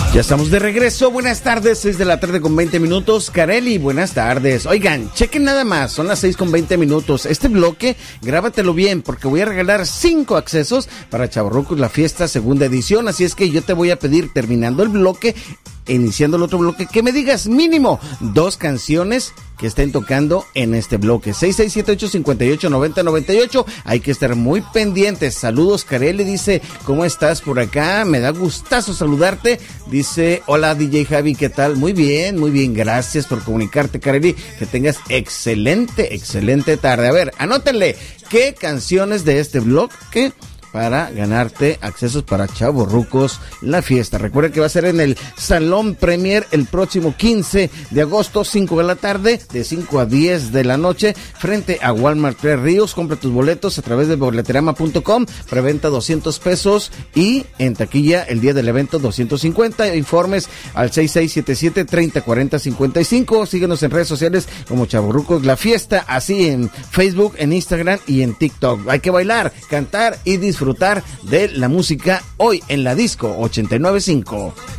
Ya estamos de regreso, buenas tardes, 6 de la tarde con 20 minutos, Kareli, buenas tardes. Oigan, chequen nada más, son las 6 con 20 minutos, este bloque, grábatelo bien, porque voy a regalar 5 accesos para Chavorrucos La Fiesta segunda edición, así es que yo te voy a pedir, terminando el bloque, iniciando el otro bloque, que me digas mínimo 2 canciones que estén tocando en este bloque. 6678-589098. Hay que estar muy pendientes. Saludos, Kareli, dice, ¿cómo estás por acá? Me da gustazo saludarte. Dice, hola DJ Javi, ¿qué tal? Muy bien, gracias por comunicarte, Kareli. Que tengas excelente tarde. A ver, anótenle, ¿qué canciones de este bloque para ganarte accesos para Chavorrucos La Fiesta? Recuerda que va a ser en el Salón Premier el próximo 15 de agosto, 5 de la tarde, de 5 a 10 de la noche, frente a Walmart Tres Ríos. Compra tus boletos a través de boleterama.com, preventa $200 y en taquilla el día del evento $250. Informes al 6677-304055. Síguenos en redes sociales como Chavorrucos La Fiesta, así en Facebook, en Instagram y en TikTok. Hay que bailar, cantar y disfrutar de la música hoy en la Disco 89.5.